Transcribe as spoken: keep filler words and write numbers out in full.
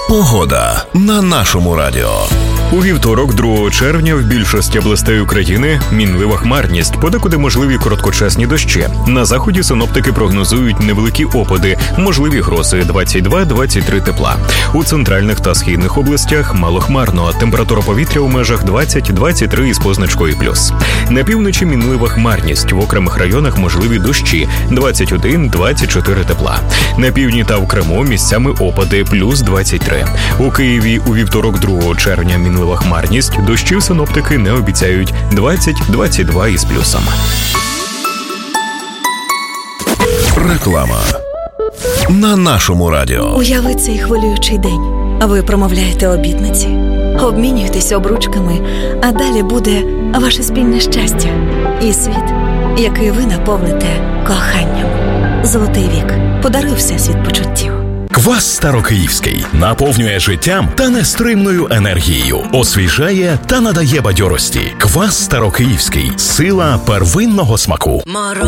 Погода на нашому радіо. У вівторок, другого червня, в більшості областей України мінлива хмарність, подекуди можливі короткочасні дощі. На заході синоптики прогнозують невеликі опади, можливі грози двадцять два - двадцять три тепла. У центральних та східних областях малохмарно, температура повітря у межах двадцять - двадцять три із позначкою плюс. На півночі мінлива хмарність, в окремих районах можливі дощі двадцять один - двадцять чотири тепла. На півдні та в Криму місцями опади плюс двадцять три. У Києві у вівторок, другого червня мінлива хмарність, дощів синоптики не обіцяють двадцять - двадцять два із плюсом. Реклама на нашому радіо. Уяви цей хвилюючий день. А ви промовляєте обітниці, обмінюєтесь обручками, а далі буде ваше спільне щастя і світ, який ви наповните коханням. Золотий вік подарує всесвіт почуттів. Квас Старокиївський наповнює життям та нестримною енергією, освіжає та надає бадьорості. Квас Старокиївський – сила первинного смаку.